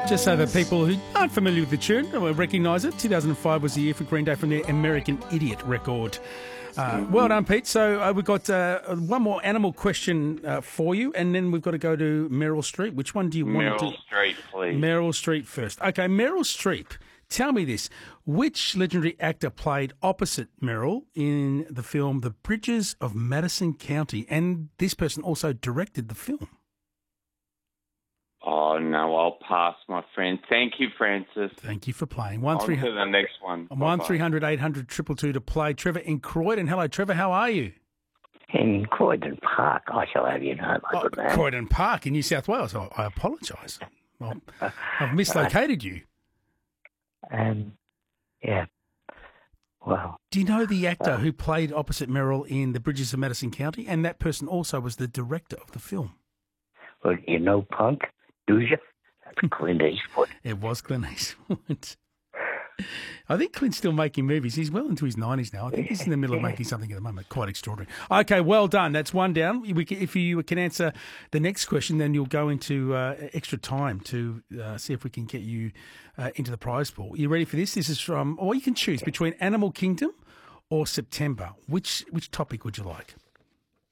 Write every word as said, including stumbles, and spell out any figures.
Just so that people who aren't familiar with the tune will recognise it, two thousand five was the year for Green Day from their American Idiot record. Uh, well done, Pete. So uh, we've got uh, one more animal question uh, for you, and then we've got to go to Meryl Streep. Which one do you want Meryl to do? Streep, please. Meryl Streep first. Okay, Meryl Streep. Tell me this. Which legendary actor played opposite Meryl in the film The Bridges of Madison County? And this person also directed the film. Oh, no, I'll pass, my friend. Thank you, Francis. Thank you for playing. One On three to the next one. one three hundred eight hundred two two two to play. Trevor in Croydon. Hello, Trevor. How are you? In Croydon Park, I shall have you know, my Oh, good man. Croydon Park in New South Wales. I, I apologise. Well, I've mislocated you. Um, yeah. Well, Do you know the actor who played opposite Meryl in The Bridges of Madison County? And that person also was the director of the film. well, you know Punk, do you? That's Clint Eastwood. It was Clint Eastwood. I think Clint's still making movies. He's well into his nineties now. I think he's in the middle of making something at the moment. Quite extraordinary. Okay, well done. That's one down. We can, if you can answer the next question, then you'll go into uh, extra time to uh, see if we can get you uh, into the prize pool. You ready for this? This is from, or you can choose between Animal Kingdom or September. Which which topic would you like?